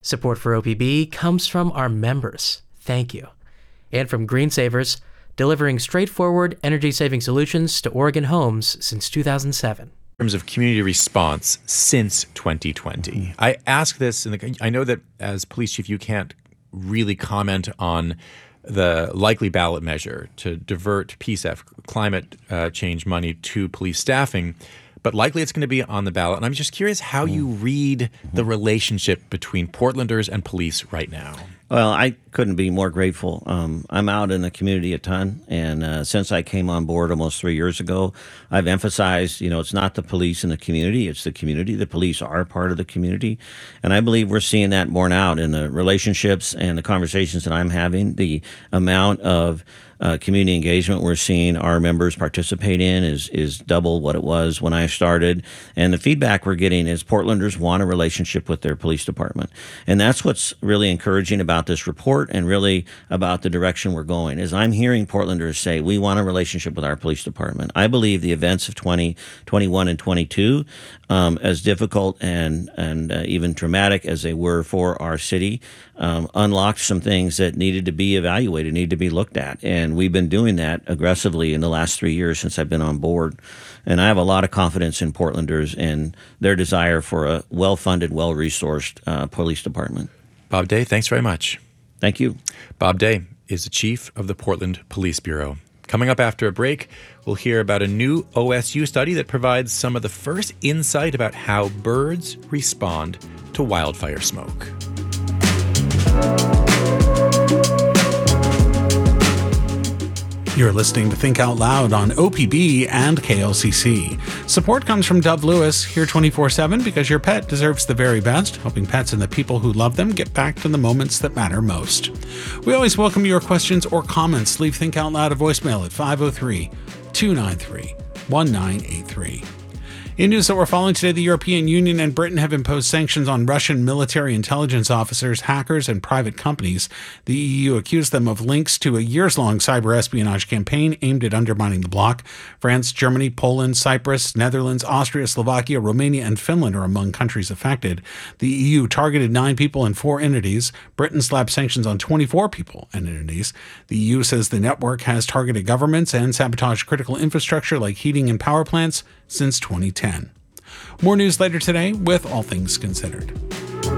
Support for OPB comes from our members. Thank you. And from Green Savers, delivering straightforward energy-saving solutions to Oregon homes since 2007. In terms of community response since 2020, I ask this, I know that as police chief, you can't really comment on the likely ballot measure to divert PSEF, climate change money, to police staffing, but likely it's going to be on the ballot. And I'm just curious how you read the relationship between Portlanders and police right now. Well, I couldn't be more grateful. I'm out in the community a ton, and since I came on board almost 3 years ago, I've emphasized, it's not the police and the community, it's the community. The police are part of the community, and I believe we're seeing that borne out in the relationships and the conversations that I'm having. The amount of community engagement we're seeing our members participate in is double what it was when I started. And the feedback we're getting is Portlanders want a relationship with their police department. And that's what's really encouraging about this report and really about the direction we're going, is I'm hearing Portlanders say, we want a relationship with our police department. I believe the events of 2021 and 22, as difficult and even traumatic as they were for our city, unlocked some things that needed to be evaluated, needed to be looked at. And we've been doing that aggressively in the last 3 years since I've been on board. And I have a lot of confidence in Portlanders and their desire for a well-funded, well-resourced police department. Bob Day, thanks very much. Thank you. Bob Day is the chief of the Portland Police Bureau. Coming up after a break, we'll hear about a new OSU study that provides some of the first insight about how birds respond to wildfire smoke. You're listening to Think Out Loud on OPB and KLCC. Support comes from Dove Lewis, here 24/7 because your pet deserves the very best, helping pets and the people who love them get back to the moments that matter most. We always welcome your questions or comments. Leave Think Out Loud a voicemail at 503-293-1983. In news that we're following today, the European Union and Britain have imposed sanctions on Russian military intelligence officers, hackers, and private companies. The EU accused them of links to a years-long cyber espionage campaign aimed at undermining the bloc. France, Germany, Poland, Cyprus, Netherlands, Austria, Slovakia, Romania, and Finland are among countries affected. The EU targeted 9 people and 4 entities. Britain slapped sanctions on 24 people and entities. The EU says the network has targeted governments and sabotaged critical infrastructure like heating and power plants since 2010. More news later today with All Things Considered.